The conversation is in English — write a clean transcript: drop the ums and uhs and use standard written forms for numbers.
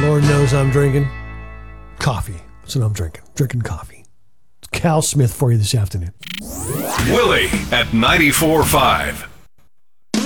Lord knows I'm drinking coffee. That's what I'm drinking. Drinking coffee. It's Cal Smith for you this afternoon. Willie at 94.5.